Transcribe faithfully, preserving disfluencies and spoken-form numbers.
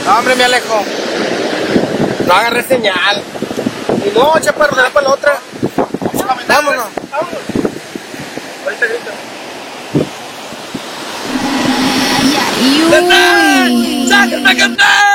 No, hombre, me alejo. No agarré señal. Y no, chaparro, para la otra. Vámonos. Ahorita grito. Ay, ay, uy. ¡Sáquenme a cantar!